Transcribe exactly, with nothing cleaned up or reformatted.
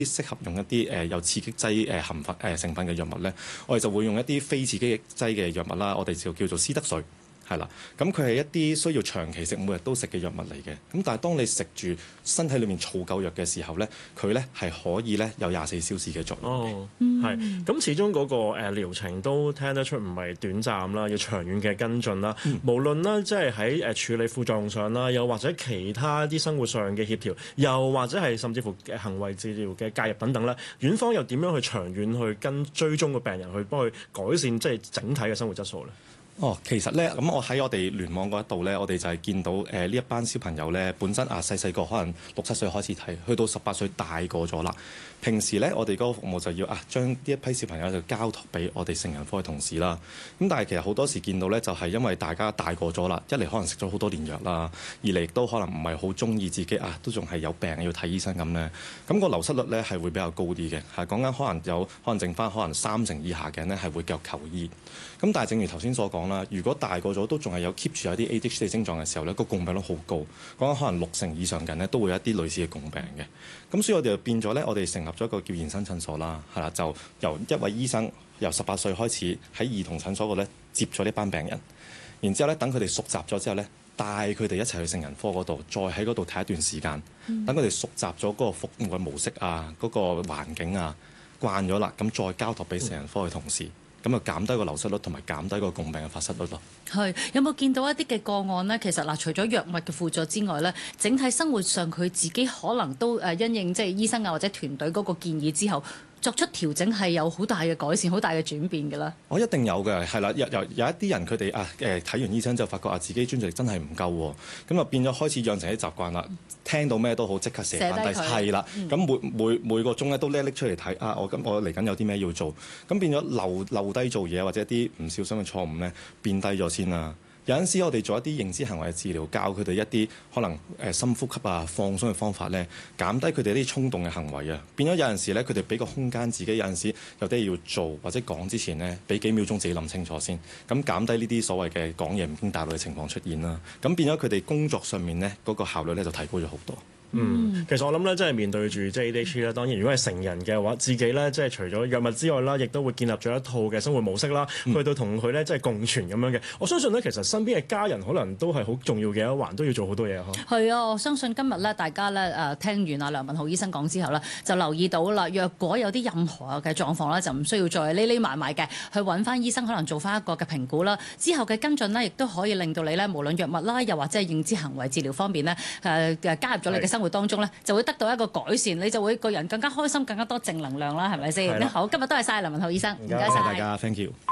適合用一啲誒、呃、有刺激劑誒含分誒成分嘅藥物咧，我哋就會用一啲非刺激劑嘅藥物啦，我哋就叫做斯德瑞。係啦，咁佢係一啲需要長期食、每日都食嘅藥物嚟嘅。咁但係當你食住身體裏面儲夠藥嘅時候咧，佢咧係可以咧有廿四小時嘅作用。 哦，係。咁、嗯、始終嗰個誒療程都聽得出唔係短暫啦，要長遠嘅跟進啦。嗯、無論啦，即係喺誒處理副作用上啦，又或者其他啲生活上嘅協調，又或者係甚至乎行為治療嘅介入等等啦，院方又點樣去長遠去跟追蹤個病人，去幫佢改善即係整體嘅生活質素咧？ 哦，其實咧，咁我喺我哋聯網嗰一度咧，我哋就係見到誒呢、呃、一班小朋友咧，本身啊細細個可能六七歲開始睇，去到十八歲大個咗啦。平時咧，我哋嗰個服務就要啊將呢一批小朋友就交託俾我哋成人科嘅同事啦。咁但係其實好多時見到咧，就係、是、因為大家大個咗啦，一嚟可能食咗好多年藥啦，二嚟亦都可能唔係好中意自己啊，都仲係有病要睇醫生咁咧。咁、那個流失率咧係會比較高啲嘅，係講緊可能有可能剩翻可能三成以下嘅人咧係會繼續求醫。咁但係正如頭先所講啦，如果大個咗都仲係有 keep 住有啲 A D H D 症狀嘅時候咧，個共病率好高，講緊可能六成以上嘅人咧都會有一啲類似嘅共病嘅。咁所以我哋就變咗咧，我哋成立咗一個叫延伸診所啦，係啦，就由一位醫生由十八歲開始喺兒童診所嗰度咧接咗呢班病人，然之後咧等佢哋熟習咗之後咧，帶佢哋一齊去成人科嗰度，再喺嗰度睇一段時間，等佢哋熟習咗嗰個服務嘅模式啊，嗰、嗰個環境啊慣咗啦，咁再交託俾成人科嘅同事。咁就減低個流失率同埋減低個共病嘅發生率咯。 係有冇見到一啲嘅個案呢？其實嗱，除咗藥物嘅輔助之外呢，整體生活上佢自己可能都誒因應即係醫生啊或者團隊嗰個建議之後，作出調整係有好大嘅改善、好大嘅轉變嘅啦。 我一定有嘅，係啦，有有有一啲人佢哋啊誒睇完醫生之後，發覺啊自己專注力真係唔夠喎，咁就變咗開始養成啲習慣啦。聽到咩都好，即刻寫翻低，係啦。咁每每每個鐘咧都拎拎出嚟睇啊！我今我嚟緊有啲咩要做，咁變咗留留低做嘢或者啲唔小心嘅錯誤咧，變低咗先啦。有陣時我哋做一啲認知行為嘅治療，教佢哋一啲可能誒深呼吸啊、放鬆嘅方法咧，減低佢哋啲衝動嘅行為啊。變咗有陣時咧，佢哋俾個空間自己，有陣時有啲嘢要做或者講之前咧，俾幾秒鐘自己諗清楚先。咁減低呢啲所謂嘅講嘢唔經大腦嘅情況出現啦。咁變咗佢哋工作上面咧嗰個效率咧就提高咗好多。 嗯，其實我諗咧，即係面對住即係 A D H D 咧，當然如果係成人嘅話，自己咧即係除咗藥物之外啦，亦都會建立咗一套嘅生活模式啦，嗯、去到同佢咧即係共存咁樣嘅。我相信咧，其實身邊嘅家人可能都係好重要嘅一環，都要做好多嘢嗬。係啊，我相信今日咧，大家咧誒聽完阿梁文浩醫生講之後咧，就留意到啦。若果有啲任何嘅狀況咧，就唔需要再匿匿埋埋嘅，去揾翻醫生，可能做翻一個嘅評估啦。之後嘅跟進呢，亦都可以令到你咧，無論藥物啦，又或者係認知行為治療方面呢，誒誒加入咗你嘅生活當中咧，就會得到一個改善，你就會個人更加開心，更加多正能量啦，係咪先？好，今日多謝晒梁文浩醫生，唔該晒大家 ，thank you。